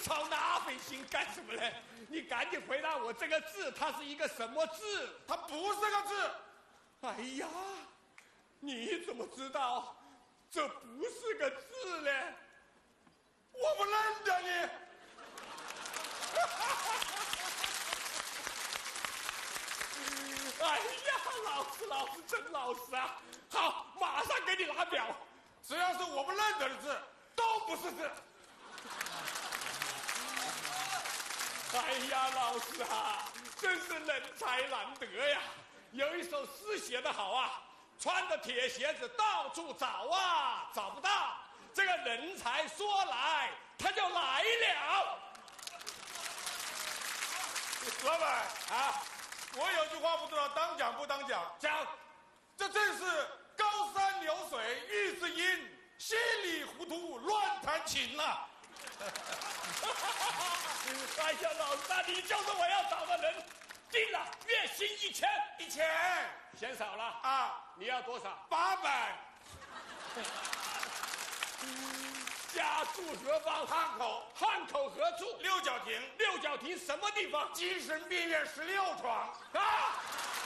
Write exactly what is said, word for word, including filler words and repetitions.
操那份心干什么呢？你赶紧回答我，这个字它是一个什么字？ 它不是个字。 哎呀，你怎么知道这不是个字呢？ 我不认得你。 哎呀，老师，老师真老实啊！好，马上给你拿表。 只要是我不认得的字，都不是字。 哎呀，老师啊，真是人才难得呀！有一首诗写得好啊，穿着铁鞋子到处找啊，找不到。这个人才说来，他就来了。 老板啊， 我有句话不知道当讲不当讲。 讲， 这正是高山流水遇知音，稀里糊涂乱弹琴呐、啊。 哎呀，老师啊，你就是我要找的人。定了，月薪一千， 一千嫌少了啊！ 你要多少？ 八百。 家住何方？ 汉口。 汉口何处？ 六角亭。 六角亭什么地方？ 精神病院十六床。 啊！